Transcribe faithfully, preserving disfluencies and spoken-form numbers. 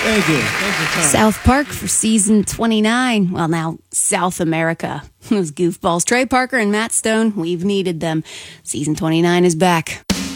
Thank you. Thanks for coming. South Park for season twenty-nine. Well, now South America. Those goofballs, Trey Parker and Matt Stone, we've needed them. Season twenty-nine is back.